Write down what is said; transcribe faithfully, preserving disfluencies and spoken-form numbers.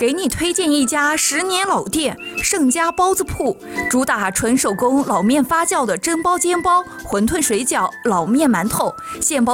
给你推荐一家十年老店盛家包子铺，主打纯手工老面发酵的蒸包煎包、馄饨水饺、老面馒头、现包。